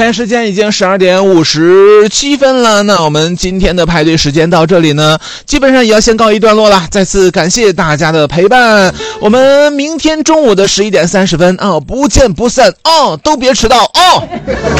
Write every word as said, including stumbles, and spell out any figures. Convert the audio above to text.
看时间已经十二点五十七分了，那我们今天的派对时间到这里呢，基本上也要先告一段落了。再次感谢大家的陪伴，我们明天中午的十一点三十分啊，不见不散哦，都别迟到哦。